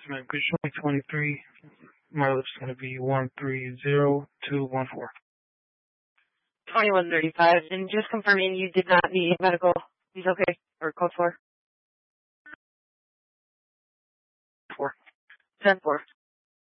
Good showing 23. Mileage is going to be 130214. 2135. And just confirming you did not need medical. He's okay? Or code 4? 4. 10-4.